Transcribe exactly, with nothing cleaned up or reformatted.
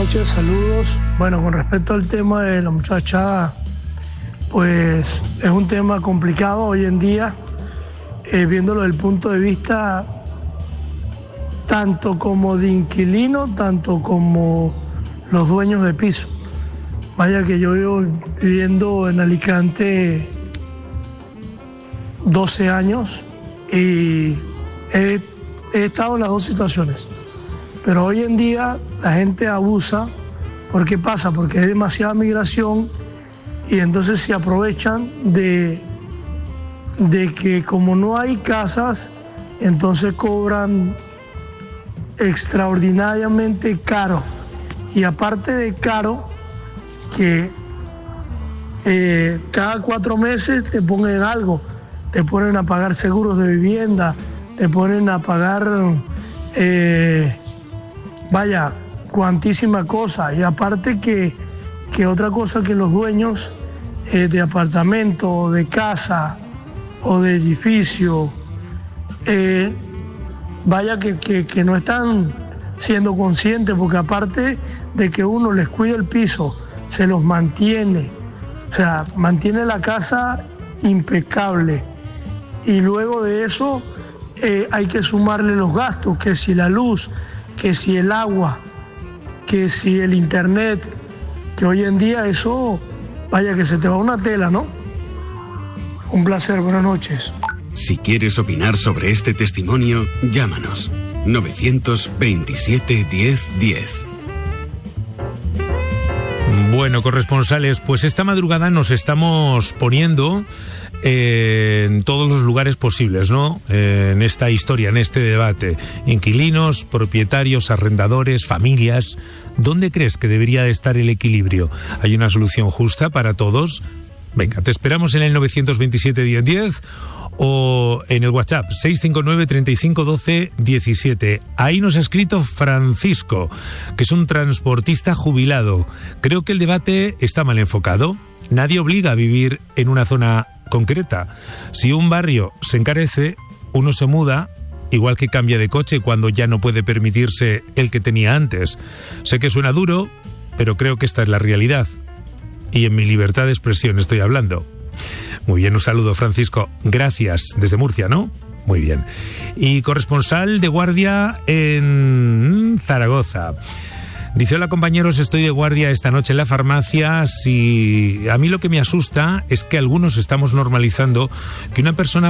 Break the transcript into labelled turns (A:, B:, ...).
A: noches, saludos. Bueno, con respecto al tema de la muchacha, pues es un tema complicado hoy en día, eh, viéndolo desde el punto de vista tanto como de inquilino, tanto como los dueños de piso. Vaya que yo vivo viviendo en Alicante doce años y he, he estado en las dos situaciones. Pero hoy en día la gente abusa. ¿Por qué pasa? Porque hay demasiada migración y entonces se aprovechan de, de que como no hay casas, entonces cobran extraordinariamente caro. Y aparte de caro, que eh, cada cuatro meses te ponen algo, te ponen a pagar seguros de vivienda, te ponen a pagar, eh, vaya, cuantísima cosa. Y aparte que, que otra cosa que los dueños eh, de apartamento, de casa o de edificio, eh, vaya que, que, que no están siendo conscientes, porque aparte de que uno les cuida el piso, se los mantiene, o sea, mantiene la casa impecable. Y luego de eso eh, hay que sumarle los gastos, que si la luz, que si el agua, que si el internet, que hoy en día eso, vaya que se te va una tela, ¿no? Un placer, buenas noches.
B: Si quieres opinar sobre este testimonio, llámanos novecientos veintisiete diez diez.
C: Bueno, corresponsales, pues esta madrugada nos estamos poniendo eh, en todos los lugares posibles, ¿no? Eh, en esta historia, en este debate. Inquilinos, propietarios, arrendadores, familias. ¿Dónde crees que debería de estar el equilibrio? ¿Hay una solución justa para todos? Venga, te esperamos en el novecientos veintisiete diez diez o en el WhatsApp seis cinco nueve, treinta y cinco, doce, diecisiete. Ahí nos ha escrito Francisco, que es un transportista jubilado. Creo que el debate está mal enfocado. Nadie obliga a vivir en una zona concreta. Si un barrio se encarece, uno se muda, igual que cambia de coche cuando ya no puede permitirse el que tenía antes. Sé que suena duro, pero creo que esta es la realidad. Y en mi libertad de expresión estoy hablando. Muy bien, un saludo, Francisco. Gracias. Desde Murcia, ¿no? Muy bien. Y corresponsal de guardia en Zaragoza. Dice: hola compañeros, estoy de guardia esta noche en la farmacia. Si a mí lo que me asusta es que algunos estamos normalizando que una persona